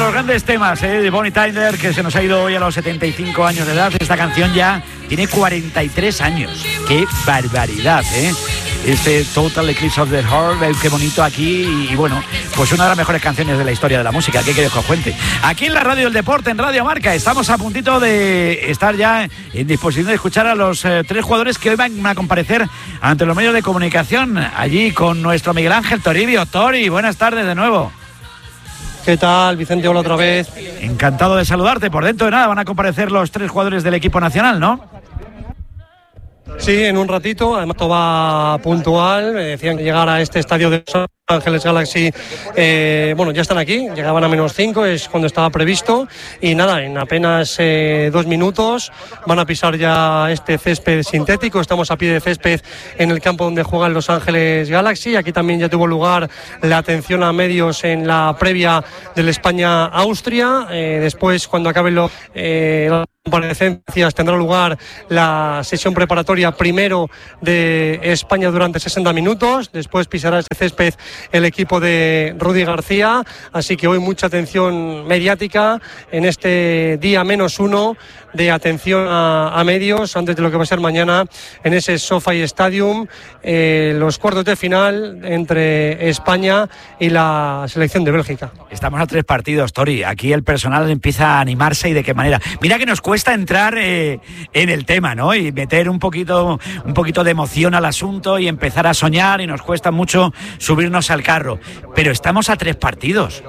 los grandes temas de Bonnie Tyler, que se nos ha ido hoy a los 75 años de edad. Esta canción ya tiene 43 años. ¡Qué barbaridad, eh! Este Total Eclipse of the Heart, qué bonito aquí. Y bueno, pues una de las mejores canciones de la historia de la música. ¿Qué queréis que os cuente? Aquí en la Radio del Deporte, en Radio Marca, estamos a puntito de estar ya en disposición de escuchar a los tres jugadores que hoy van a comparecer ante los medios de comunicación. Allí con nuestro Miguel Ángel Toribio. Tori, buenas tardes de nuevo. ¿Qué tal, Vicente? Hola otra vez. Encantado de saludarte. Por dentro de nada van a comparecer los tres jugadores del equipo nacional, ¿no? Sí, en un ratito. Además, todo va puntual. Me decían que llegar a este estadio de Los Ángeles Galaxy, ya están aquí. Llegaban a -5, es cuando estaba previsto. Y nada, en apenas 2 minutos van a pisar ya este césped sintético. Estamos a pie de césped en el campo donde juegan Los Ángeles Galaxy. Aquí también ya tuvo lugar la atención a medios en la previa del España-Austria. Después, cuando acaben las comparecencias, tendrá lugar la sesión preparatoria primero de España durante 60 minutos. Después pisará este césped el equipo de Rudy García. Así que hoy mucha atención mediática en este día -1 de atención a medios antes de lo que va a ser mañana en ese SoFi Stadium, los cuartos de final entre España y la selección de Bélgica. Estamos a 3 partidos, Tori. Aquí el personal empieza a animarse y de qué manera. Mira que nos cuesta entrar en el tema, ¿no? Y meter un poquito de emoción al asunto y empezar a soñar, y nos cuesta mucho subirnos al carro. Pero estamos a 3 partidos.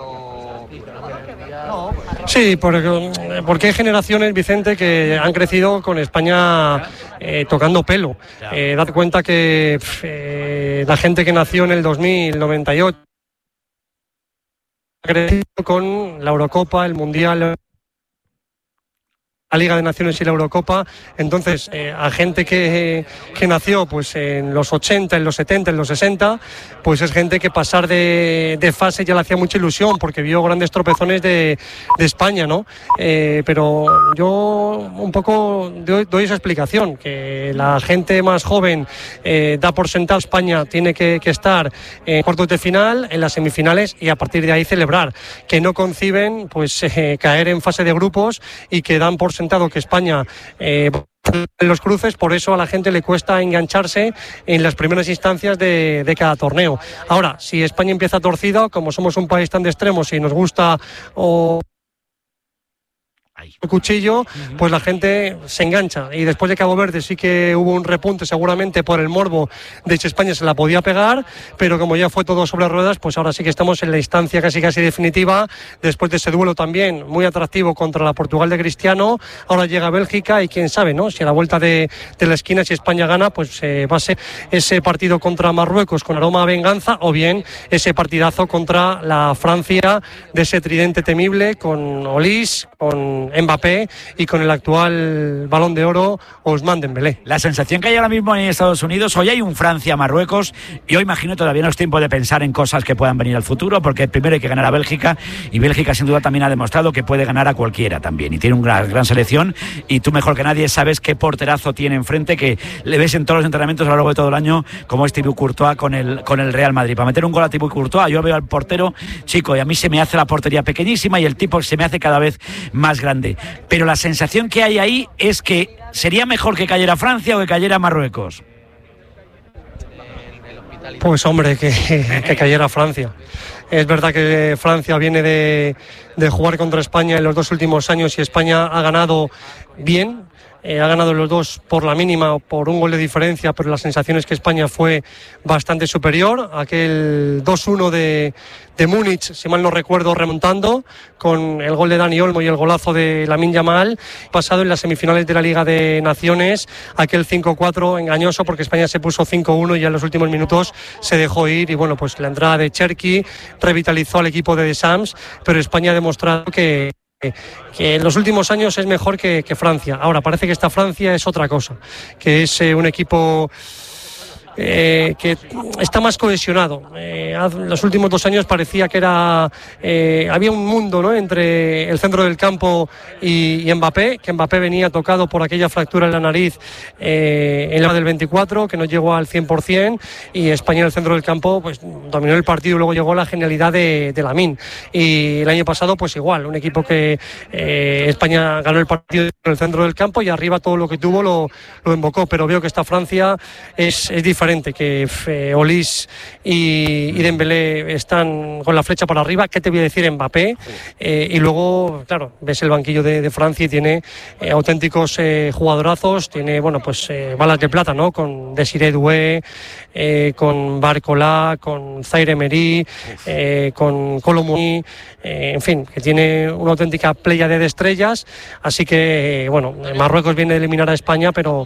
Sí, porque hay generaciones, Vicente, que han crecido con España tocando pelo. Date cuenta que la gente que nació en el 2000, 98, ha crecido con la Eurocopa, el Mundial, la Liga de Naciones y la Eurocopa. Entonces, a gente que nació pues en los 80, en los 70, en los 60, pues es gente que pasar de fase ya le hacía mucha ilusión, porque vio grandes tropezones de España, ¿no? Pero yo un poco doy esa explicación, que la gente más joven da por sentado España tiene que estar en cuartos de final, en las semifinales, y a partir de ahí celebrar, que no conciben pues caer en fase de grupos, y que dan por sentado que España en los cruces. Por eso a la gente le cuesta engancharse en las primeras instancias de cada torneo. Ahora, si España empieza torcida, como somos un país tan de extremos y nos gusta el cuchillo, pues la gente se engancha. Y después de Cabo Verde sí que hubo un repunte, seguramente por el morbo de si España se la podía pegar, pero como ya fue todo sobre ruedas, pues ahora sí que estamos en la instancia casi definitiva, después de ese duelo también muy atractivo contra la Portugal de Cristiano. Ahora llega Bélgica, y quién sabe, ¿no? Si a la vuelta de la esquina, si España gana, pues va a ser ese partido contra Marruecos con aroma a venganza, o bien ese partidazo contra la Francia de ese tridente temible, con Olise, con Mbappé y con el actual Balón de Oro Ousmane Dembélé. La sensación que hay ahora mismo en Estados Unidos, hoy hay un Francia-Marruecos. Yo imagino todavía no es tiempo de pensar en cosas que puedan venir al futuro, porque primero hay que ganar a Bélgica, y Bélgica sin duda también ha demostrado que puede ganar a cualquiera también, y tiene una gran selección, y tú mejor que nadie sabes qué porterazo tiene enfrente, que le ves en todos los entrenamientos a lo largo de todo el año, como es Thibaut Courtois con el Real Madrid. Para meter un gol a Thibaut Courtois, yo veo al portero chico, y a mí se me hace la portería pequeñísima y el tipo se me hace cada vez más grande. Pero la sensación que hay ahí es que sería mejor que cayera Francia o que cayera Marruecos. Pues hombre, que cayera Francia. Es verdad que Francia viene de jugar contra España en los 2 últimos años, y España ha ganado bien. Ha ganado los 2 por la mínima, por un gol de diferencia, pero la sensación es que España fue bastante superior. Aquel 2-1 de Múnich, si mal no recuerdo, remontando con el gol de Dani Olmo y el golazo de Lamine Yamal. Pasado en las semifinales de la Liga de Naciones, aquel 5-4 engañoso, porque España se puso 5-1 y ya en los últimos minutos se dejó ir. Y bueno, pues la entrada de Cherki revitalizó al equipo de Deschamps, pero España ha demostrado que en los últimos años es mejor que Francia. Ahora parece que esta Francia es otra cosa, que es un equipo que está más cohesionado. Los últimos 2 años parecía que había un mundo, ¿no?, entre el centro del campo y Mbappé, que Mbappé venía tocado por aquella fractura en la nariz en la del 24, que no llegó al 100%, y España en el centro del campo pues dominó el partido, y luego llegó la genialidad de Lamine. Y el año pasado pues igual, un equipo que España ganó el partido en el centro del campo y arriba todo lo que tuvo lo embocó, pero veo que esta Francia es diferente, que Olise y Dembélé están con la flecha para arriba. ¿Qué te voy a decir, Mbappé? Y luego, claro, ves el banquillo de Francia y tiene auténticos jugadorazos, tiene, bueno, pues balas de plata, ¿no?, con Desiré Doué, con Barcola, con Zaire Emery, con Colomoni, en fin, que tiene una auténtica pléyade de estrellas. Así que, bueno, Marruecos viene a eliminar a España, pero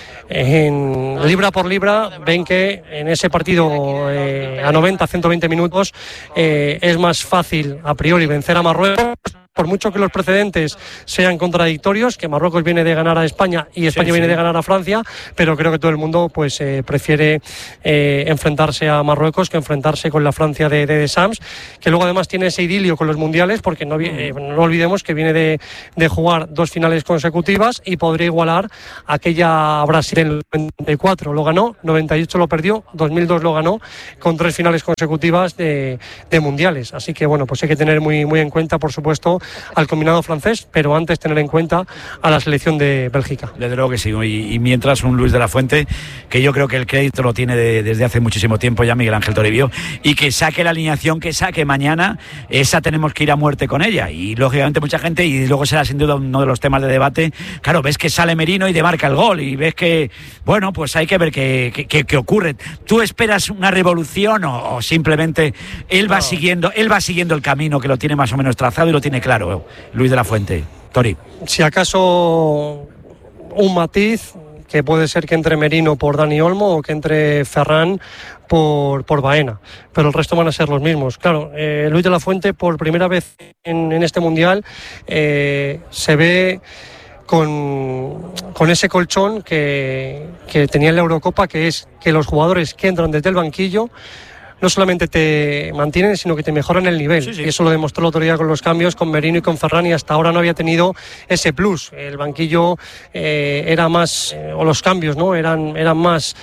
en libra por libra ven que en ese partido a 90, 120 minutos es más fácil a priori vencer a Marruecos, por mucho que los precedentes sean contradictorios, que Marruecos viene de ganar a España y España viene de ganar a Francia, pero creo que todo el mundo pues prefiere enfrentarse a Marruecos que enfrentarse con la Francia de Deschamps, que luego además tiene ese idilio con los mundiales, porque no olvidemos que viene de jugar 2 finales consecutivas y podría igualar aquella Brasil en el 94, lo ganó, 98 lo perdió, 2002 lo ganó, con 3 finales consecutivas de mundiales. Así que bueno, pues hay que tener muy, muy en cuenta, por supuesto, al combinado francés, pero antes tener en cuenta a la selección de Bélgica. Desde luego que sí, y mientras un Luis de la Fuente, que yo creo que el crédito lo tiene desde hace muchísimo tiempo ya Miguel Ángel Toribio, y que saque la alineación que saque mañana, esa tenemos que ir a muerte con ella, y lógicamente mucha gente, y luego será sin duda uno de los temas de debate, claro, ves que sale Merino y demarca el gol, y ves que, bueno, pues hay que ver qué ocurre. ¿Tú esperas una revolución o simplemente él va siguiendo el camino que lo tiene más o menos trazado y lo tiene claro, Luis de la Fuente? Tori. Si acaso un matiz, que puede ser que entre Merino por Dani Olmo o que entre Ferran por Baena, pero el resto van a ser los mismos. Claro, Luis de la Fuente por primera vez en este Mundial se ve con ese colchón que tenía en la Eurocopa, que es que los jugadores que entran desde el banquillo no solamente te mantienen, sino que te mejoran el nivel. Sí. Y eso lo demostró el otro día con los cambios, con Merino y con Ferran, y hasta ahora no había tenido ese plus. El banquillo era más, o los cambios, ¿no?, eran más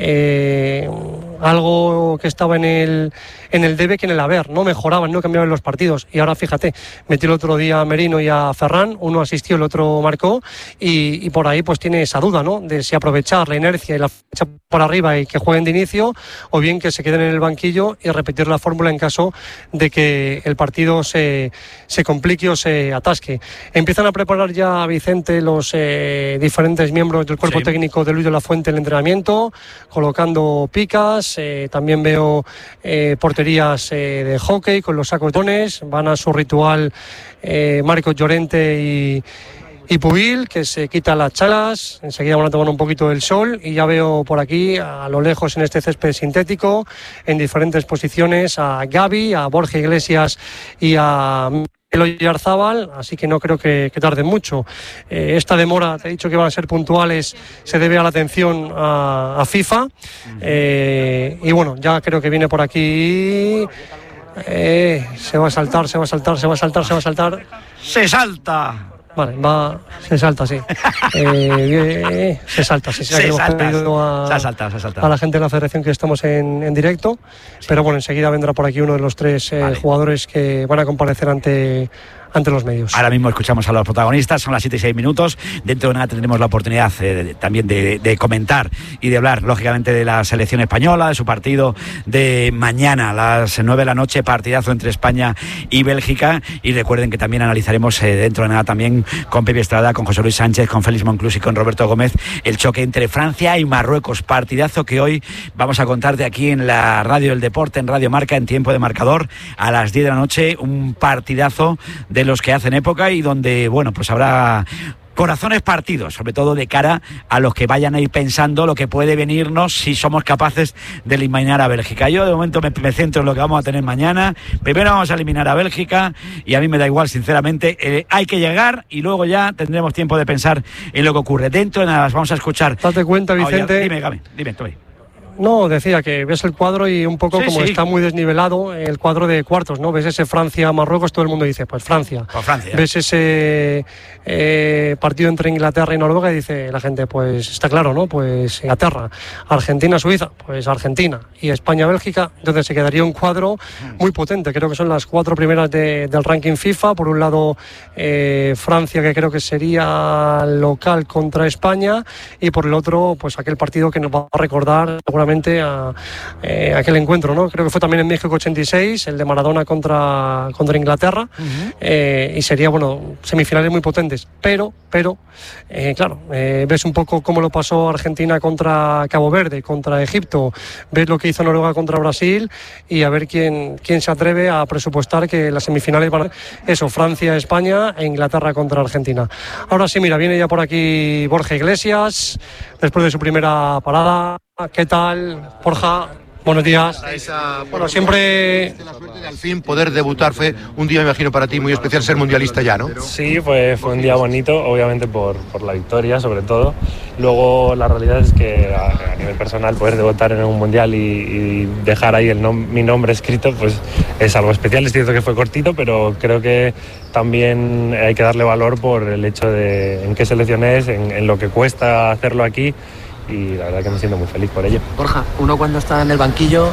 algo que estaba en el debe que en el haber. No mejoraban, no cambiaban los partidos. Y ahora fíjate, metió el otro día a Merino y a Ferran, uno asistió, el otro marcó, y por ahí pues tiene esa duda, ¿no?, de si aprovechar la inercia y la flecha por arriba y que jueguen de inicio, o bien que se queden en el banquillo y repetir la fórmula en caso de que el partido se complique o se atasque. Empiezan a preparar ya, Vicente, los diferentes miembros del cuerpo técnico de Luis de la Fuente el entrenamiento, colocando picas, también veo porterías de hockey con los sacos de botones, van a su ritual Marcos Llorente y Pubil, que se quita las chalas, enseguida van a tomar un poquito del sol, y ya veo por aquí, a lo lejos en este césped sintético, en diferentes posiciones, a Gavi, a Borja Iglesias y a Eloy Arzábal, así que no creo que tarde mucho. Esta demora, te he dicho que van a ser puntuales, se debe a la atención a FIFA, y bueno, ya creo que viene por aquí. Se va a saltar. ¡Se salta! Vale, se salta, sí. Se salta, sí. Se ha saltado. A la gente de la federación que estamos en directo. Pero bueno, enseguida vendrá por aquí uno de los 3 jugadores que van a comparecer ante los medios. Ahora mismo escuchamos a los protagonistas, son las 7:06. Dentro de nada tendremos la oportunidad también de comentar y de hablar, lógicamente, de la selección española, de su partido de mañana a las 9 de la noche, partidazo entre España y Bélgica. Y recuerden que también analizaremos dentro de nada también con Pepe Estrada, con José Luis Sánchez, con Félix Monclús y con Roberto Gómez el choque entre Francia y Marruecos. Partidazo que hoy vamos a contarte aquí en la Radio del Deporte, en Radio Marca, en tiempo de marcador, a las 10 de la noche. Un partidazo de los que hacen época y donde, bueno, pues habrá corazones partidos, sobre todo de cara a los que vayan a ir pensando lo que puede venirnos si somos capaces de eliminar a Bélgica. Yo de momento me centro en lo que vamos a tener mañana. Primero vamos a eliminar a Bélgica y a mí me da igual, sinceramente. Hay que llegar y luego ya tendremos tiempo de pensar en lo que ocurre. Dentro de nada vamos a escuchar. Date cuenta, Vicente. Dime, tú. No, decía que ves el cuadro y un poco como está muy desnivelado el cuadro de cuartos, ¿no? Ves ese Francia-Marruecos, todo el mundo dice, pues Francia. Ves ese partido entre Inglaterra y Noruega y dice la gente, pues está claro, ¿no? Pues Inglaterra. Argentina-Suiza, pues Argentina. Y España-Bélgica, entonces se quedaría un cuadro muy potente. Creo que son las 4 primeras del ranking FIFA. Por un lado, Francia, que creo que sería local contra España, y por el otro, pues aquel partido que nos va a recordar seguramente a aquel encuentro, ¿no? Creo que fue también en México 86, el de Maradona contra Inglaterra, y sería, bueno, semifinales muy potentes, pero claro, ves un poco cómo lo pasó Argentina contra Cabo Verde, contra Egipto, ves lo que hizo Noruega contra Brasil, y a ver quién se atreve a presupuestar que las semifinales van a eso, Francia, España e Inglaterra contra Argentina. Ahora sí, mira, viene ya por aquí Borja Iglesias, después de su primera parada. ¿Qué tal, Borja? Buenos días. Bueno, siempre... La suerte de al fin poder debutar fue un día, me imagino, para ti muy especial, ser mundialista ya, ¿no? Sí, fue un día bonito, obviamente por la victoria, sobre todo. Luego, la realidad es que a nivel personal, poder debutar en un mundial y dejar ahí mi nombre escrito, pues es algo especial. Es cierto que fue cortito, pero creo que también hay que darle valor por el hecho de en qué selección es, en lo que cuesta hacerlo aquí. Y la verdad que me siento muy feliz por ello. Borja, uno cuando está en el banquillo,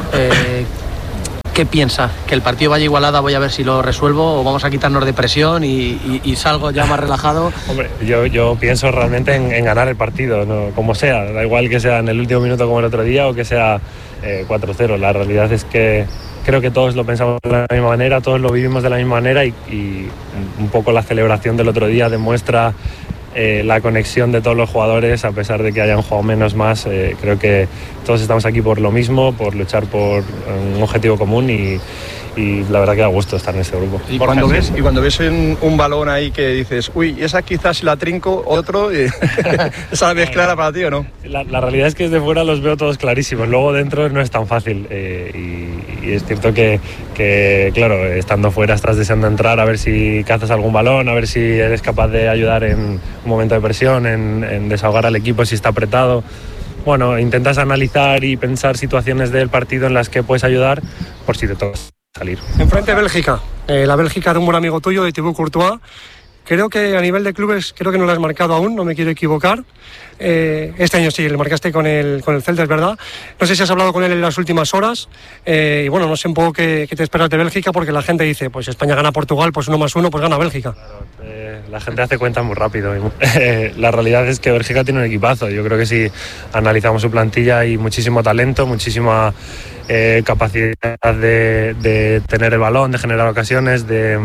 ¿qué piensa? ¿Que el partido vaya igualado, voy a ver si lo resuelvo, o vamos a quitarnos de presión y salgo ya más relajado? Hombre, yo pienso realmente en ganar el partido, ¿no? Como sea, da igual que sea en el último minuto como el otro día o que sea 4-0. La realidad es que creo que todos lo pensamos de la misma manera, todos lo vivimos de la misma manera, y un poco la celebración del otro día demuestra la conexión de todos los jugadores, a pesar de que hayan jugado menos más. Creo que todos estamos aquí por lo mismo, por luchar por un objetivo común, y la verdad que da gusto estar en este grupo. Y cuando ves un balón ahí que dices, uy, esa quizás la trinco, otro, ¿esa ves clara para ti o no? La realidad es que desde fuera los veo todos clarísimos, luego dentro no es tan fácil, y es cierto que claro, estando fuera estás deseando entrar a ver si cazas algún balón, a ver si eres capaz de ayudar en un momento de presión, en desahogar al equipo si está apretado. Bueno, intentas analizar y pensar situaciones del partido en las que puedes ayudar por si te toca salir. Enfrente Bélgica, la Bélgica de un buen amigo tuyo, de Thibaut Courtois. Creo que a nivel de clubes, creo que no lo has marcado aún, no me quiero equivocar. Este año sí, le marcaste con el Celta, es verdad. No sé si has hablado con él en las últimas horas. Y bueno, no sé un poco qué te esperas de Bélgica, porque la gente dice, pues España gana a Portugal, pues 1+1, pues gana Bélgica. Claro, la gente hace cuentas muy rápido. La realidad es que Bélgica tiene un equipazo. Yo creo que si analizamos su plantilla hay muchísimo talento, muchísima capacidad de tener el balón, de generar ocasiones, de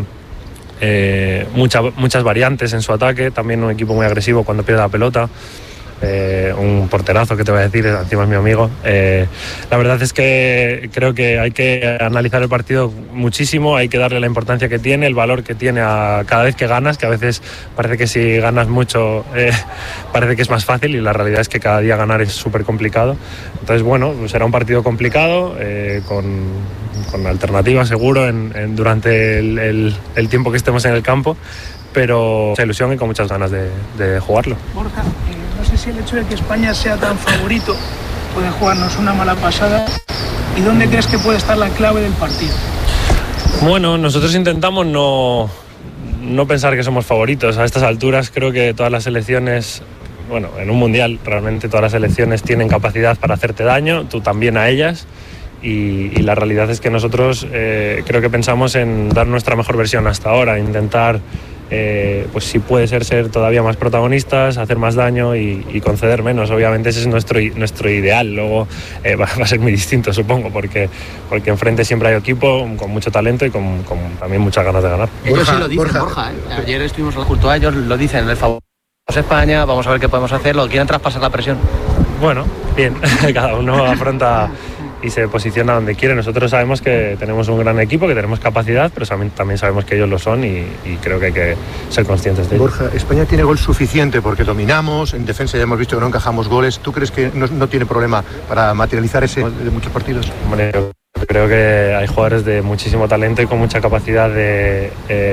muchas variantes en su ataque. También un equipo muy agresivo cuando pierde la pelota. Un porterazo, que te voy a decir, encima es mi amigo. La verdad es que creo que hay que analizar el partido muchísimo, hay que darle la importancia que tiene, el valor que tiene a cada vez que ganas, que a veces parece que si ganas mucho parece que es más fácil, y la realidad es que cada día ganar es súper complicado. Entonces, bueno, será un partido complicado, con alternativas seguro durante el tiempo que estemos en el campo, pero mucha ilusión y con muchas ganas de jugarlo. Borja, no sé si el hecho de que España sea tan favorito puede jugarnos una mala pasada, ¿y dónde crees que puede estar la clave del partido? Bueno, nosotros intentamos no pensar que somos favoritos. A estas alturas creo que todas las selecciones, bueno, en un mundial realmente todas las selecciones tienen capacidad para hacerte daño, tú también a ellas. Y la realidad es que nosotros creo que pensamos en dar nuestra mejor versión hasta ahora, intentar pues si puede ser todavía más protagonistas, hacer más daño y conceder menos. Obviamente ese es nuestro ideal. Luego va a ser muy distinto, supongo, porque enfrente siempre hay equipo con mucho talento y con también muchas ganas de ganar. Ellos sí lo dicen, Borja. Ayer estuvimos en Courtois, ellos lo dicen, el favor es España, vamos a ver qué podemos hacer, lo quieren traspasar la presión. Bueno, bien, cada uno afronta y se posiciona donde quiere. Nosotros sabemos que tenemos un gran equipo, que tenemos capacidad, pero también sabemos que ellos lo son, y creo que hay que ser conscientes de ello. Borja, España tiene gol suficiente porque dominamos, en defensa ya hemos visto que no encajamos goles. ¿Tú crees que no tiene problema para materializar ese de muchos partidos? Hombre, yo creo que hay jugadores de muchísimo talento y con mucha capacidad de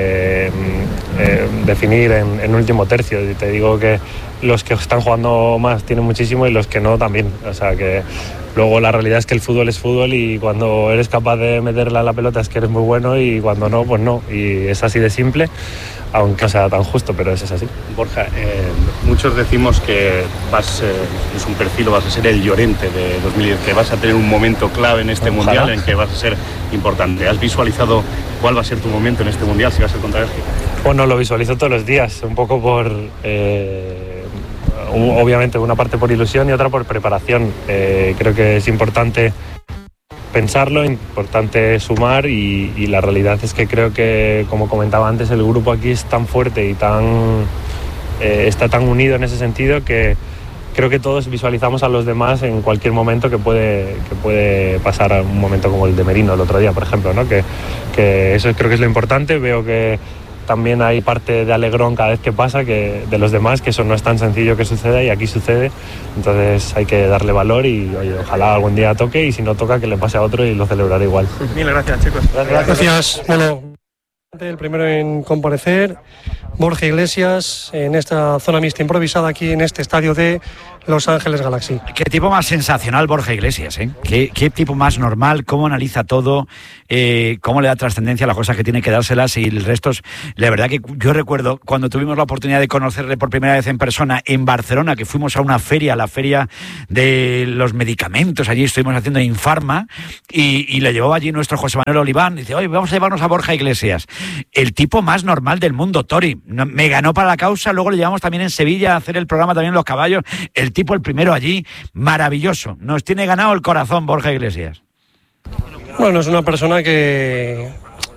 definir en último tercio. Y te digo que los que están jugando más tienen muchísimo y los que no también. O sea que Luego la realidad es que el fútbol es fútbol y cuando eres capaz de meterla a la pelota es que eres muy bueno y cuando no, pues no. Y es así de simple, aunque no sea tan justo, pero eso es así. Borja, muchos decimos que es un perfil, vas a ser el Llorente de 2010, que vas a tener un momento clave en este Mundial en que vas a ser importante. ¿Has visualizado cuál va a ser tu momento en este Mundial si vas a ser contra Bélgica? Bueno, lo visualizo todos los días, un poco por... obviamente una parte por ilusión y otra por preparación. Creo que es importante pensarlo, importante sumar y la realidad es que creo que, como comentaba antes, el grupo aquí es tan fuerte y está tan unido en ese sentido que creo que todos visualizamos a los demás en cualquier momento que puede pasar un momento como el de Merino el otro día, por ejemplo, ¿no? Que eso creo que es lo importante. Veo que también hay parte de alegrón cada vez que pasa de los demás, que eso no es tan sencillo que suceda y aquí sucede. Entonces hay que darle valor y oye, ojalá algún día toque y si no toca que le pase a otro y lo celebraré igual. Mil gracias, chicos. Gracias. Bueno, el primero en comparecer, Borja Iglesias, en esta zona mixta improvisada aquí en este estadio de Los Ángeles Galaxy. Qué tipo más sensacional Borja Iglesias, ¿eh? Qué tipo más normal, cómo analiza todo, cómo le da trascendencia a las cosas que tiene que dárselas y el resto. La verdad que yo recuerdo cuando tuvimos la oportunidad de conocerle por primera vez en persona en Barcelona, que fuimos a una feria, la feria de los medicamentos, allí estuvimos haciendo Infarma y le llevó allí nuestro José Manuel Oliván, y dice, oye, vamos a llevarnos a Borja Iglesias. El tipo más normal del mundo, Tori. Me ganó para la causa, luego le llevamos también en Sevilla a hacer el programa también Los Caballos. El tipo, el primero allí, maravilloso. Nos tiene ganado el corazón Borja Iglesias. Bueno, es una persona que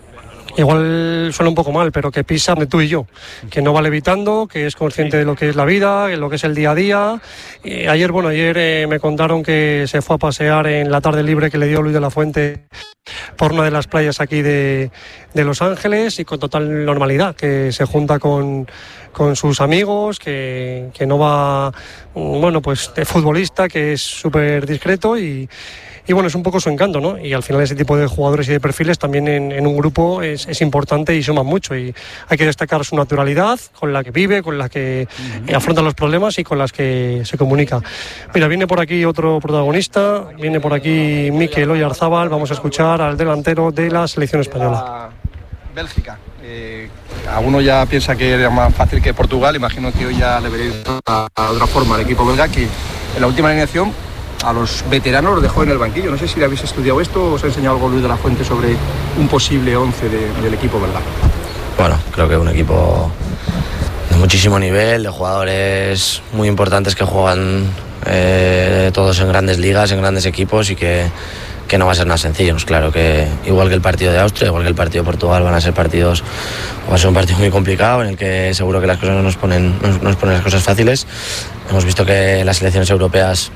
igual suena un poco mal, pero que pisa de tú y yo, que no va levitando, que es consciente de lo que es la vida, de lo que es el día a día. Ayer me contaron que se fue a pasear en la tarde libre que le dio Luis de la Fuente por una de las playas aquí de Los Ángeles y con total normalidad, que se junta con sus amigos, que no va, bueno, pues de futbolista, que es súper discreto y bueno, es un poco su encanto, ¿no? Y al final ese tipo de jugadores y de perfiles también en un grupo es importante y suman mucho y hay que destacar su naturalidad, con la que vive, con la que afronta los problemas y con las que se comunica. Mira, viene por aquí otro protagonista, viene por aquí Mikel Oyarzábal, vamos a escuchar al delantero de la selección española. Bélgica. Alguno ya piensa que era más fácil que Portugal, imagino que hoy ya le veréis de otra forma al equipo belga, que en la última alineación a los veteranos los dejó en el banquillo. No sé si habéis estudiado esto o os ha enseñado algo Luis de la Fuente sobre un posible 11 del equipo belga. Bueno, creo que es un equipo de muchísimo nivel, de jugadores muy importantes que juegan todos en grandes ligas, en grandes equipos y que no va a ser nada sencillo. Pues claro que igual que el partido de Austria, igual que el partido de Portugal, va a ser un partido muy complicado en el que seguro que las cosas no nos ponen las cosas fáciles. Hemos visto que las selecciones europeas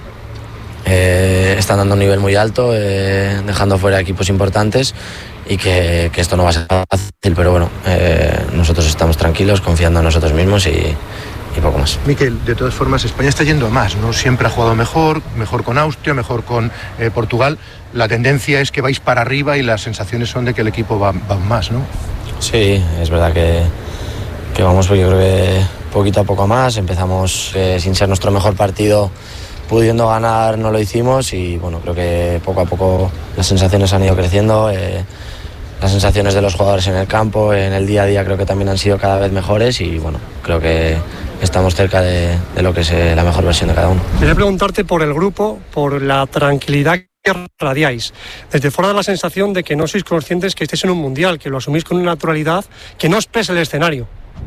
están dando un nivel muy alto, dejando fuera equipos importantes y que esto no va a ser fácil, pero bueno, nosotros estamos tranquilos, confiando en nosotros mismos y poco más. Mikel, de todas formas, España está yendo a más, ¿no? Siempre ha jugado mejor con Austria, mejor con Portugal. La tendencia es que vais para arriba y las sensaciones son de que el equipo va más, ¿no? Sí, es verdad que vamos, porque yo creo que poquito a poco más. Empezamos sin ser nuestro mejor partido, pudiendo ganar no lo hicimos y bueno, creo que poco a poco las sensaciones han ido creciendo. Las sensaciones de los jugadores en el campo, en el día a día, creo que también han sido cada vez mejores y bueno, creo que estamos cerca de lo que es la mejor versión de cada uno. Quería preguntarte por el grupo, por la tranquilidad que radiáis. Desde fuera da la sensación de que no sois conscientes que estéis en un mundial, que lo asumís con una naturalidad, que no os pesa el escenario.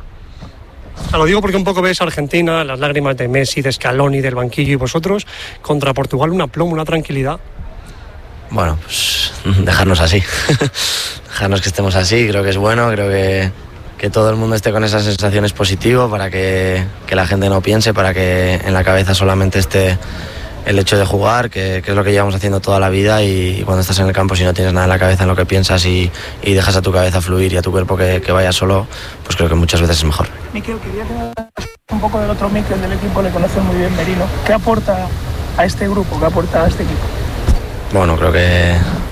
O sea, lo digo porque un poco ves a Argentina, las lágrimas de Messi, de Scaloni, del banquillo y vosotros, contra Portugal un aplomo, una tranquilidad. Bueno, pues dejarnos así, dejarnos que estemos así, creo que es bueno, creo que todo el mundo esté con esas sensaciones positivas para que la gente no piense, para que en la cabeza solamente esté el hecho de jugar, que es lo que llevamos haciendo toda la vida y cuando estás en el campo, si no tienes nada en la cabeza en lo que piensas y dejas a tu cabeza fluir y a tu cuerpo que vaya solo, pues creo que muchas veces es mejor. Mikel, quería que me hablas un poco del otro Mikel del equipo, le conoce muy bien Merino. ¿Qué aporta a este grupo, qué aporta a este equipo? Bueno, creo que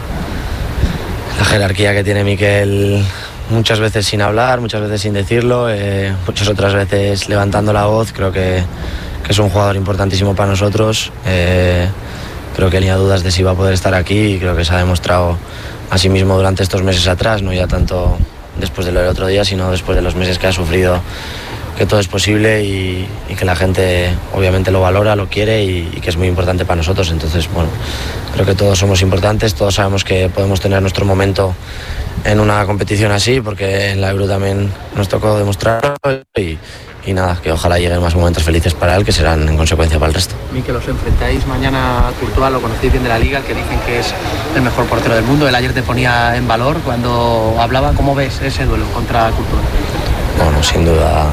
la jerarquía que tiene Mikel, muchas veces sin hablar, muchas veces sin decirlo, muchas otras veces levantando la voz, creo que es un jugador importantísimo para nosotros. creo que tenía dudas de si iba a poder estar aquí y creo que se ha demostrado a sí mismo durante estos meses atrás, no ya tanto después de lo del otro día, sino después de los meses que ha sufrido, que todo es posible y que la gente obviamente lo valora, lo quiere y que es muy importante para nosotros. Entonces, bueno, creo que todos somos importantes, todos sabemos que podemos tener nuestro momento en una competición así, porque en la Euro también nos tocó demostrarlo y nada, que ojalá lleguen más momentos felices para él, que serán en consecuencia para el resto. Mikel, os enfrentáis mañana a Courtois, lo conocéis bien de la Liga, el que dicen que es el mejor portero del mundo. Él ayer te ponía en valor cuando hablaba. ¿Cómo ves ese duelo contra Courtois? Bueno, sin duda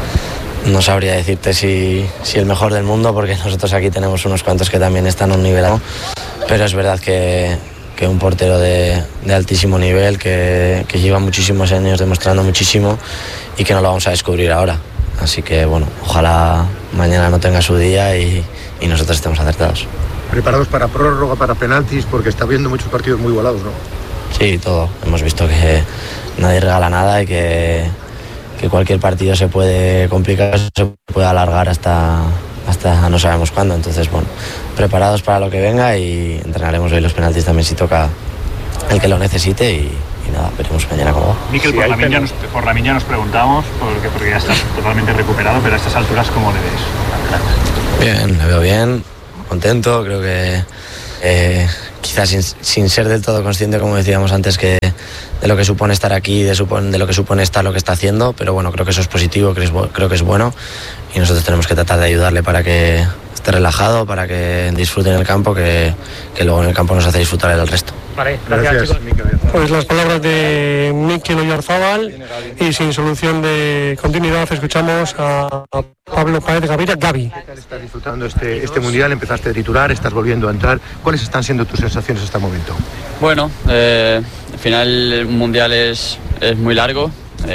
no sabría decirte si el mejor del mundo, porque nosotros aquí tenemos unos cuantos que también están a un nivel alto, pero es verdad que un portero de altísimo nivel, que lleva muchísimos años demostrando muchísimo y que no lo vamos a descubrir ahora. Así que bueno, ojalá mañana no tenga su día y nosotros estemos acertados. ¿Preparados para prórroga, para penaltis? Porque está habiendo muchos partidos muy igualados, ¿no? Sí, todo. Hemos visto que nadie regala nada y que cualquier partido se puede complicar, se puede alargar hasta no sabemos cuándo. Entonces, bueno, preparados para lo que venga y entrenaremos hoy los penaltis también si toca el que lo necesite y nada, veremos mañana cómo va. Mikel, por la Miña nos preguntamos, porque ya estás totalmente recuperado, pero a estas alturas, ¿cómo le ves? Bien, le veo bien, contento, creo que quizás sin ser del todo consciente, como decíamos antes, que de lo que supone estar aquí, de lo que supone estar lo que está haciendo, pero bueno, creo que eso es positivo, creo que es bueno y nosotros tenemos que tratar de ayudarle para que esté relajado, para que disfrute en el campo, que luego en el campo nos hace disfrutar el resto. Vale, gracias. Pues las palabras de Mikel Oyarzábal, y sin solución de continuidad escuchamos a Pablo Páez Gaviria. Gavi. ¿Qué tal estás disfrutando este mundial? Empezaste de titular, estás volviendo a entrar. ¿Cuáles están siendo tus sensaciones hasta el momento? Bueno, al final el mundial es muy largo.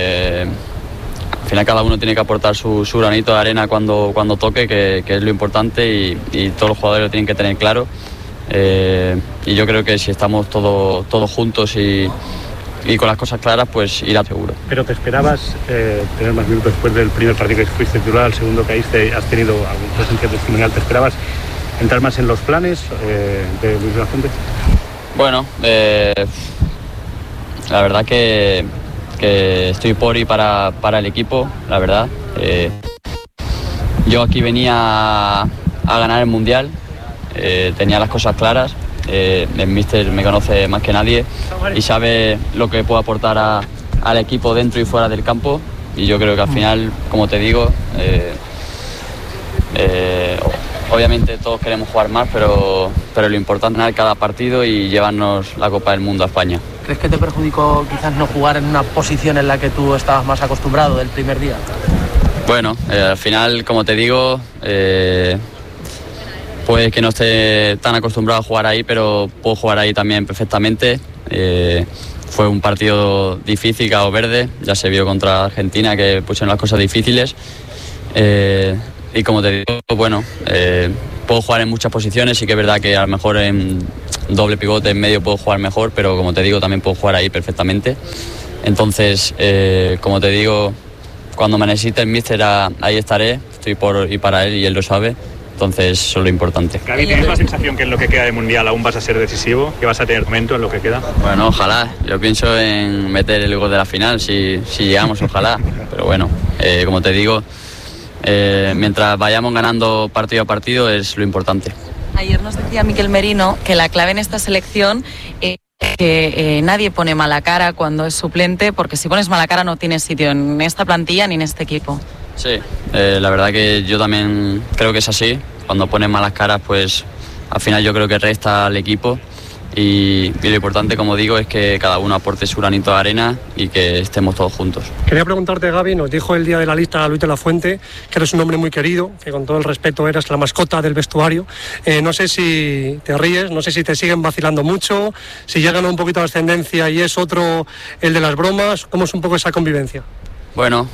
Al final cada uno tiene que aportar su granito de arena cuando toque, que es lo importante y todos los jugadores lo tienen que tener claro. Y yo creo que si estamos todos juntos y con las cosas claras, pues irá seguro. ¿Pero te esperabas tener más minutos después del primer partido que fuiste titular, al segundo caíste, has tenido algún presencia testimonial? ¿Te esperabas entrar más en los planes de Luis de la Fuente? Bueno, la verdad que estoy por y para el equipo, la verdad. Yo aquí venía a ganar el Mundial, tenía las cosas claras. El míster me conoce más que nadie y sabe lo que puedo aportar al equipo dentro y fuera del campo, y yo creo que al final, como te digo, obviamente todos queremos jugar más, pero lo importante es ganar cada partido y llevarnos la Copa del Mundo a España. ¿Crees que te perjudicó quizás no jugar en una posición en la que tú estabas más acostumbrado del primer día? Bueno, al final, como te digo, puede que no esté tan acostumbrado a jugar ahí, pero puedo jugar ahí también perfectamente. Fue un partido difícil, Cabo Verde, ya se vio contra Argentina que pusieron las cosas difíciles. Y como te digo, bueno, puedo jugar en muchas posiciones, sí que es verdad que a lo mejor en doble pivote en medio puedo jugar mejor, pero como te digo, también puedo jugar ahí perfectamente. Entonces, como te digo, cuando me necesite el míster, ahí estaré, estoy por y para él y él lo sabe. Entonces, eso es lo importante. Gavi, ¿tienes la sensación que en lo que queda de Mundial aún vas a ser decisivo? ¿Que vas a tener momento en lo que queda? Bueno, ojalá. Yo pienso en meter el gol de la final, si llegamos, ojalá. Pero bueno, como te digo, mientras vayamos ganando partido a partido es lo importante. Ayer nos decía Mikel Merino que la clave en esta selección es que nadie pone mala cara cuando es suplente, porque si pones mala cara no tienes sitio en esta plantilla ni en este equipo. Sí, la verdad que yo también creo que es así. Cuando pones malas caras, pues al final yo creo que resta al equipo y lo importante, como digo, es que cada uno aporte su granito de arena y que estemos todos juntos. Quería preguntarte, Gavi, nos dijo el día de la lista Luis de la Fuente que eres un hombre muy querido, que con todo el respeto eras la mascota del vestuario. No sé si te ríes, no sé si te siguen vacilando mucho, si ya ganó un poquito de ascendencia y es otro el de las bromas. ¿Cómo es un poco esa convivencia? Bueno,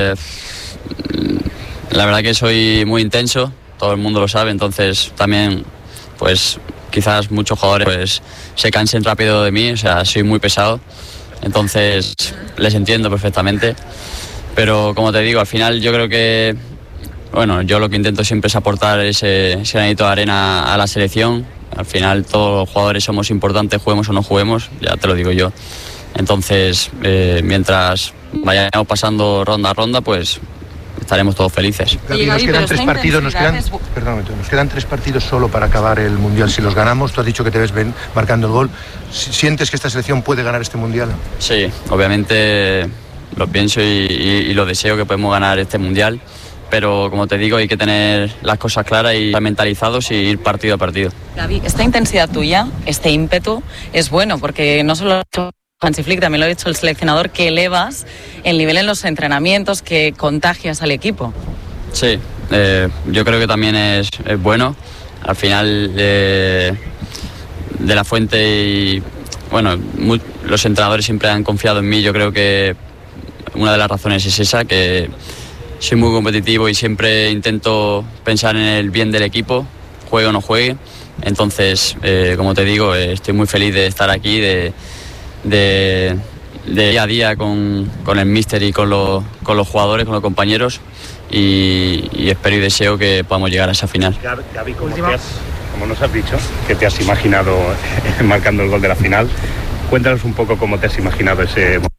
la verdad que soy muy intenso, todo el mundo lo sabe, entonces también pues quizás muchos jugadores pues se cansen rápido de mí, o sea, soy muy pesado, entonces les entiendo perfectamente, pero como te digo, al final yo creo que, bueno, yo lo que intento siempre es aportar ese granito de arena a la selección Al final todos los jugadores somos importantes, juguemos o no juguemos, ya te lo digo yo. Entonces, mientras vayamos pasando ronda a ronda, pues estaremos todos felices. Gaby, nos quedan 3 partidos, nos quedan 3 partidos solo para acabar el Mundial. Si los ganamos, tú has dicho que te ves marcando el gol. ¿Sientes que esta selección puede ganar este Mundial? Sí, obviamente lo pienso y lo deseo, que podemos ganar este Mundial. Pero como te digo, hay que tener las cosas claras y estar mentalizados y ir partido a partido. Gaby, esta intensidad tuya, este ímpetu, es bueno, porque no solo Hansi Flick, también lo ha dicho el seleccionador, que elevas el nivel en los entrenamientos, que contagias al equipo. Sí, yo creo que también es bueno. Al final, de la Fuente y bueno, los entrenadores siempre han confiado en mí. Yo creo que una de las razones es esa, que soy muy competitivo y siempre intento pensar en el bien del equipo, juegue o no juegue. Entonces, como te digo, estoy muy feliz de estar aquí, de día a día con el míster y con los jugadores, con los compañeros, y espero y deseo que podamos llegar a esa final. Gaby, como nos has dicho, que te has imaginado marcando el gol de la final, cuéntanos un poco cómo te has imaginado ese momento.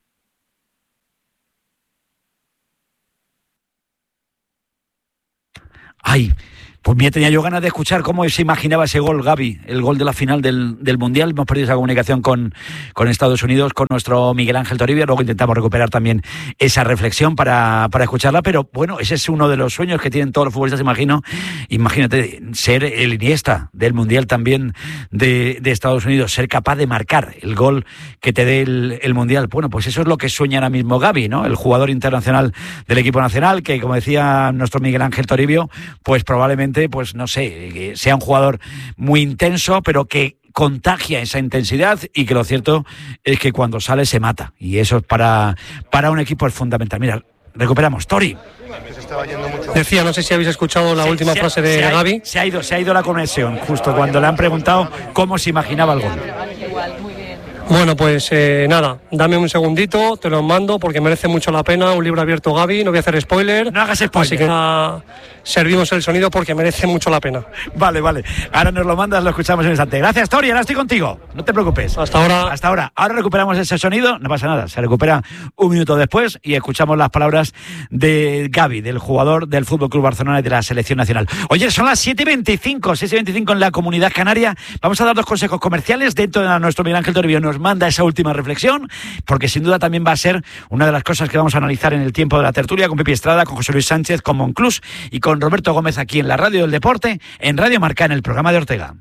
Ay, pues mira, tenía yo ganas de escuchar cómo se imaginaba ese gol, Gaby, el gol de la final del Mundial. Hemos perdido esa comunicación con Estados Unidos, con nuestro Miguel Ángel Toribio. Luego intentamos recuperar también esa reflexión para escucharla, pero bueno, ese es uno de los sueños que tienen todos los futbolistas, imagino. Imagínate ser el Iniesta del Mundial también de Estados Unidos, ser capaz de marcar el gol que te dé el Mundial. Bueno, pues eso es lo que sueña ahora mismo Gaby, ¿no? El jugador internacional del equipo nacional, que como decía nuestro Miguel Ángel Toribio, pues probablemente, pues no sé, que sea un jugador muy intenso, pero que contagia esa intensidad, y que lo cierto es que cuando sale se mata, y eso para un equipo es fundamental. Mira, recuperamos, Tori. Decía, no sé si habéis escuchado la última frase de Gaby. Se ha ido la conexión justo cuando le han preguntado cómo se imaginaba el gol. Bueno, pues nada, dame un segundito, te lo mando porque merece mucho la pena. Un libro abierto, Gaby, no voy a hacer spoiler. No hagas spoiler. Así que servimos el sonido porque merece mucho la pena. Vale. Ahora nos lo mandas, lo escuchamos en un instante. Gracias, Tori, ahora estoy contigo. No te preocupes. Hasta ahora. Ahora recuperamos ese sonido, no pasa nada. Se recupera un minuto después y escuchamos las palabras de Gaby, del jugador del FC Barcelona y de la selección nacional. Oye, son las 7:25 en la Comunidad Canaria. Vamos a dar 2 consejos comerciales. Dentro de nuestro Miguel Ángel Toribio nos manda esa última reflexión, porque sin duda también va a ser una de las cosas que vamos a analizar en el tiempo de la tertulia, con Pepi Estrada, con José Luis Sánchez, con Monclús y con Roberto Gómez, aquí en la Radio del Deporte, en Radio Marca, en el programa de Ortega.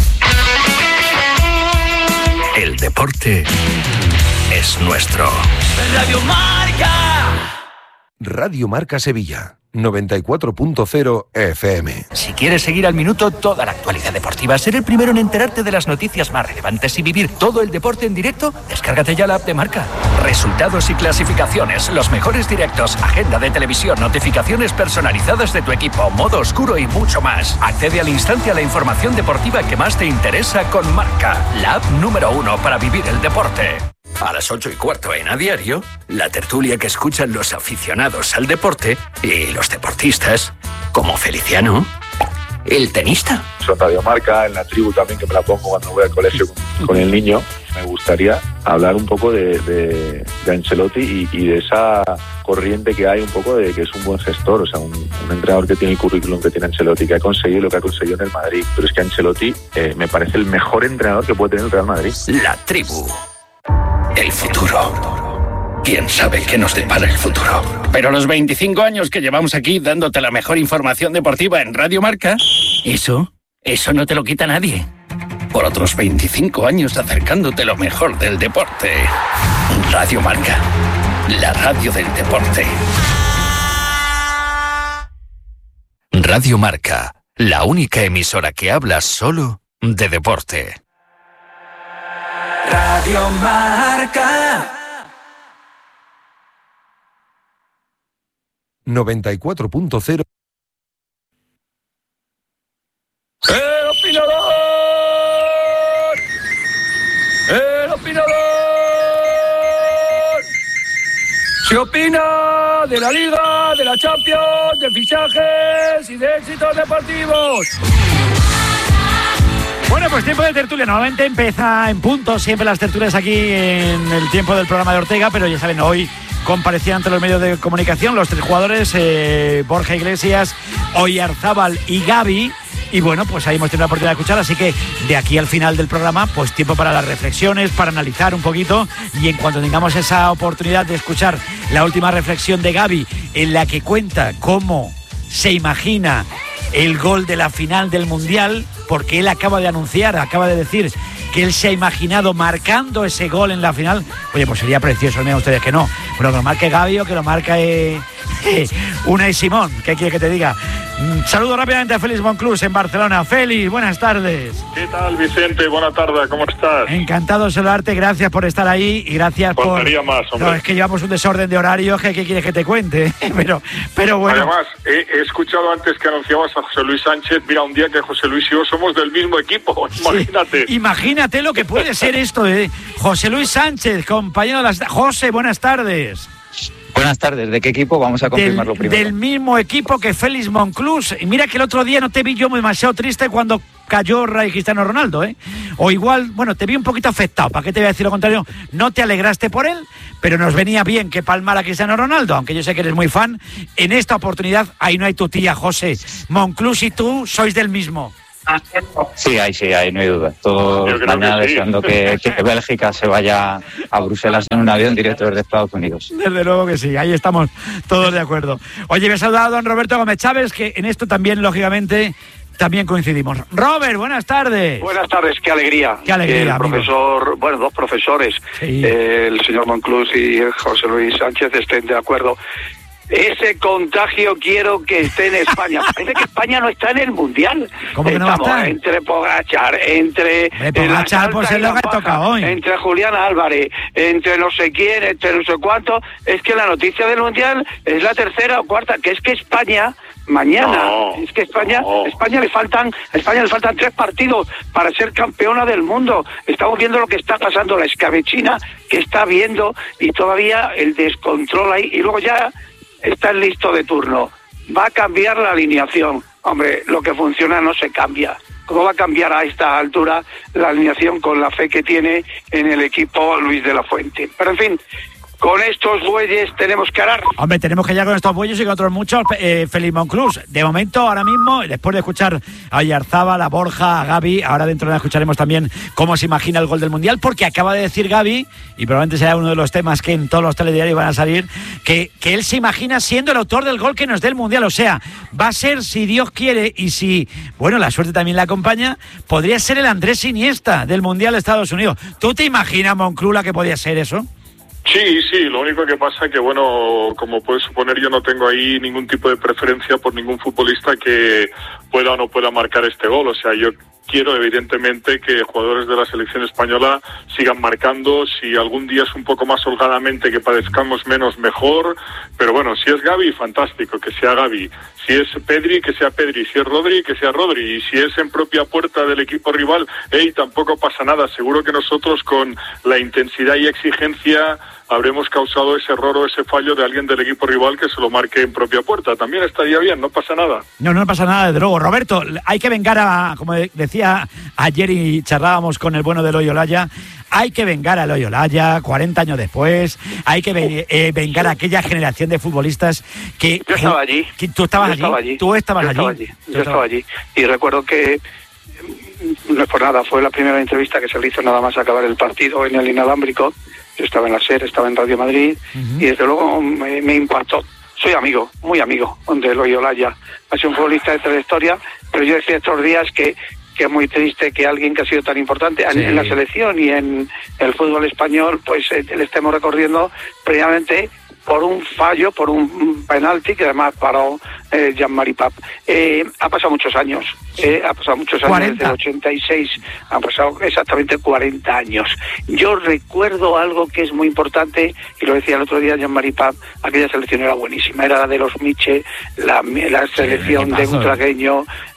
El deporte es nuestro. Radio Marca. Radio Marca Sevilla. 94.0 FM. Si quieres seguir al minuto toda la actualidad deportiva, ser el primero en enterarte de las noticias más relevantes y vivir todo el deporte en directo, descárgate ya la app de Marca. Resultados y clasificaciones, los mejores directos, agenda de televisión, notificaciones personalizadas de tu equipo, modo oscuro y mucho más. Accede al instante a la información deportiva que más te interesa con Marca, la app número 1 para vivir el deporte. A las 8:15 en A Diario, la tertulia que escuchan los aficionados al deporte y los deportistas, como Feliciano, el tenista. Son Radio Marca, en la tribu también, que me la pongo cuando voy al colegio con el niño. Me gustaría hablar un poco de Ancelotti y de esa corriente que hay un poco de que es un buen gestor, o sea, un entrenador que tiene el currículum que tiene Ancelotti, que ha conseguido lo que ha conseguido en el Madrid. Pero es que Ancelotti me parece el mejor entrenador que puede tener el Real Madrid. La tribu. El futuro. ¿Quién sabe qué nos depara el futuro? Pero los 25 años que llevamos aquí dándote la mejor información deportiva en Radio Marca, eso no te lo quita nadie. Por otros 25 años acercándote lo mejor del deporte. Radio Marca, la radio del deporte. Radio Marca, la única emisora que habla solo de deporte. Radio Marca 94.0. ¡El opinador! ¡El opinador! Se opina de la Liga, de la Champions, de fichajes y de éxitos deportivos. Bueno, pues tiempo de tertulia. Normalmente empieza en punto siempre las tertulias aquí en el tiempo del programa de Ortega, pero ya saben, hoy comparecían ante los medios de comunicación los tres jugadores, Borja Iglesias, Oyarzábal y Gavi. Y bueno, pues ahí hemos tenido la oportunidad de escuchar, así que de aquí al final del programa, pues tiempo para las reflexiones, para analizar un poquito, y en cuanto tengamos esa oportunidad de escuchar la última reflexión de Gavi, en la que cuenta cómo se imagina el gol de la final del Mundial, porque él acaba de anunciar, acaba de decir que él se ha imaginado marcando ese gol en la final. Oye, pues sería precioso, miren ustedes que no, pero que lo marque Gavi o que lo marque Unai Simón, ¿qué quiere que te diga? Saludo rápidamente a Félix Monclús en Barcelona. Félix, buenas tardes. ¿Qué tal, Vicente? Buena tarde, ¿cómo estás? Encantado de saludarte, gracias por estar ahí y gracias Faltaría más, hombre. No, es que llevamos un desorden de horarios, ¿qué quieres que te cuente? pero bueno. Además, he escuchado antes que anunciabas a José Luis Sánchez. Mira, un día que José Luis y yo somos del mismo equipo, imagínate. Sí, imagínate lo que puede ser esto, José Luis Sánchez, compañero de las... José, buenas tardes. Buenas tardes, ¿de qué equipo? Vamos a confirmarlo primero. Del mismo equipo que Félix Monclús. Y mira que el otro día no te vi yo demasiado triste cuando cayó Cristiano Ronaldo, O igual, bueno, te vi un poquito afectado, ¿para qué te voy a decir lo contrario? No te alegraste por él, pero nos venía bien que palmara Cristiano Ronaldo, aunque yo sé que eres muy fan. En esta oportunidad, ahí no hay tu tía, José. Monclús y tú sois del mismo. Sí, ahí no hay duda. Todos mañana deseando que Bélgica se vaya a Bruselas en un avión directo desde Estados Unidos. Desde luego que sí, ahí estamos todos de acuerdo. Oye, me ha saludado don Roberto Gómez Chávez, que en esto también, lógicamente, también coincidimos. Robert, buenas tardes. Buenas tardes, qué alegría. Qué alegría, el profesor, bueno, dos profesores, sí. El señor Monclús y José Luis Sánchez estén de acuerdo. Ese contagio quiero que esté en España. Parece que España no está en el Mundial. ¿Cómo que no va a estar? Entre Pogačar, entre Pogačar, pues es lo que toca hoy. Entre Julián Álvarez, entre no sé quién, entre no sé cuánto. Es que la noticia del Mundial es la tercera o cuarta, que es que España mañana, es que España le faltan 3 partidos para ser campeona del mundo. Estamos viendo lo que está pasando, la escabechina que está viendo y todavía el descontrol ahí, y luego ya está el listo de turno. Va a cambiar la alineación. Hombre, lo que funciona no se cambia. ¿Cómo va a cambiar a esta altura la alineación con la fe que tiene en el equipo Luis de la Fuente? Pero en fin, con estos bueyes tenemos que arar. Hombre, tenemos que llegar con estos bueyes y con otros muchos. Félix Monclús, de momento, ahora mismo, después de escuchar a Oyarzábal, a Borja, a Gavi, ahora dentro de nada escucharemos también cómo se imagina el gol del Mundial, porque acaba de decir Gavi, y probablemente será uno de los temas que en todos los telediarios van a salir, que él se imagina siendo el autor del gol que nos dé el Mundial. O sea, va a ser, si Dios quiere, y si, bueno, la suerte también la acompaña, podría ser el Andrés Iniesta del Mundial de Estados Unidos. ¿Tú te imaginas, Monclús, la que podía ser eso? Sí, lo único que pasa es que, bueno, como puedes suponer, yo no tengo ahí ningún tipo de preferencia por ningún futbolista que pueda o no pueda marcar este gol. O sea, yo quiero evidentemente que jugadores de la selección española sigan marcando. Si algún día es un poco más holgadamente, que padezcamos menos, mejor. Pero bueno, si es Gavi, fantástico, que sea Gavi. Si es Pedri, que sea Pedri. Si es Rodri, que sea Rodri. Y si es en propia puerta del equipo rival, tampoco pasa nada. Seguro que nosotros, con la intensidad y exigencia, habremos causado ese error o ese fallo de alguien del equipo rival que se lo marque en propia puerta. También estaría bien, no pasa nada. No pasa nada, desde luego. Roberto, hay que vengar como decía ayer y charlábamos con el bueno del Eloy Olaya, hay que vengar al Eloy Olaya 40 años después, hay que vengar a aquella generación de futbolistas que... Yo estaba allí. ¿Tú estabas allí? ¿Tú estabas allí? Yo estaba allí. Y recuerdo que, no es por nada, fue la primera entrevista que se le hizo nada más acabar el partido en el Inalámbrico. Yo estaba en la SER, estaba en Radio Madrid, y desde luego me impactó. Soy amigo, muy amigo de Eloy Olaya. Ha sido un futbolista de trayectoria, pero yo decía estos días que es muy triste que alguien que ha sido tan importante en la selección y en el fútbol español, pues le estemos recorriendo previamente por un fallo, por un penalti que además paró Jean-Marie Pap. Ha pasado muchos años, desde el 86, han pasado exactamente 40 años. Yo recuerdo algo que es muy importante, y lo decía el otro día Jean-Marie Pap, aquella selección era buenísima, era la de los Miche, la selección de Butragueño,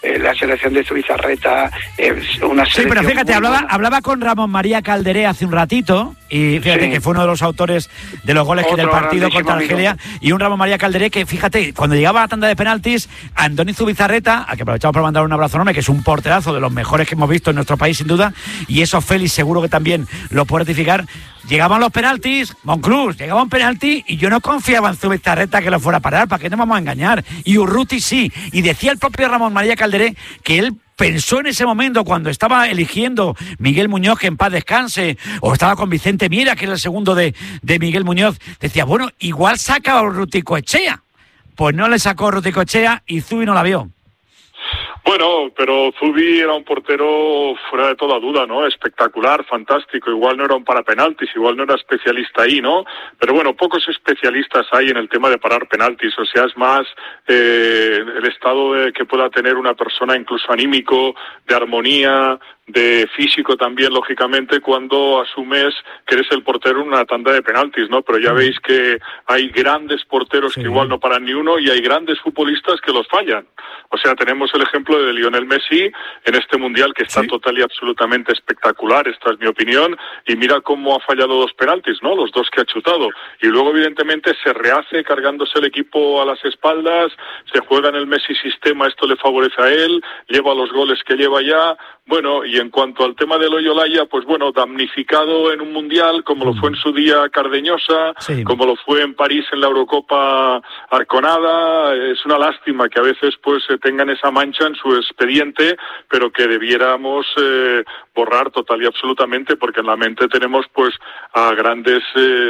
la selección de Zubizarreta, una selección... Sí, pero fíjate, hablaba con Ramón María Calderé hace un ratito, y fíjate que fue uno de los autores de los goles del partido contra Argelia, y un Ramón María Calderé que, fíjate, cuando llegaba a la tanda de penaltis, Andoni Zubizarreta, al que aprovechamos para mandar un abrazo enorme, que es un porterazo de los mejores que hemos visto en nuestro país, sin duda, y eso Félix seguro que también lo puede ratificar. Llegaban los penaltis, Monclús, llegaba un penalti y yo no confiaba en Zubizarreta que lo fuera a parar, ¿para qué nos vamos a engañar? Y Urruti sí, y decía el propio Ramón María Calderé que él pensó en ese momento cuando estaba eligiendo Miguel Muñoz, que en paz descanse, o estaba con Vicente Miera, que era el segundo de Miguel Muñoz, decía, bueno, igual saca a Urruticoechea. Pues no le sacó Urruticoechea y Zubi no la vio. Bueno, pero Zubi era un portero fuera de toda duda, ¿no? Espectacular, fantástico. Igual no era un parapenaltis, igual no era especialista ahí, ¿no? Pero bueno, pocos especialistas hay en el tema de parar penaltis. O sea, es más el estado que pueda tener una persona, incluso anímico, de armonía, de físico también, lógicamente, cuando asumes que eres el portero en una tanda de penaltis, ¿no? Pero ya veis que hay grandes porteros que igual no paran ni uno y hay grandes futbolistas que los fallan. O sea, tenemos el ejemplo de Lionel Messi en este Mundial que está total y absolutamente espectacular, esta es mi opinión, y mira cómo ha fallado 2 penaltis, ¿no? Los 2 que ha chutado. Y luego, evidentemente, se rehace cargándose el equipo a las espaldas, se juega en el Messi sistema, esto le favorece a él, lleva los goles que lleva ya. Bueno, y en cuanto al tema de Loyolaya, pues bueno, damnificado en un Mundial, como lo fue en su día Cardeñosa, como lo fue en París en la Eurocopa Arconada. Es una lástima que a veces pues tengan esa mancha en su expediente, pero que debiéramos borrar total y absolutamente, porque en la mente tenemos pues a grandes